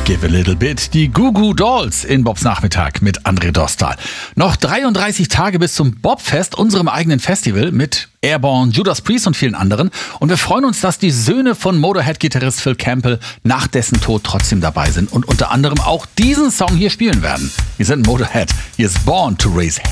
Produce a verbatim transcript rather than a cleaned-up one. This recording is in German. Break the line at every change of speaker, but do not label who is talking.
Give a little bit. Die Goo Goo Dolls in Bobs Nachmittag mit André Dostal. Noch dreiunddreißig Tage bis zum Bobfest, unserem eigenen Festival mit Airborne, Judas Priest und vielen anderen. Und wir freuen uns, dass die Söhne von Motorhead-Gitarrist Phil Campbell nach dessen Tod trotzdem dabei sind und unter anderem auch diesen Song hier spielen werden. Wir sind Motorhead. Hier ist Born to Raise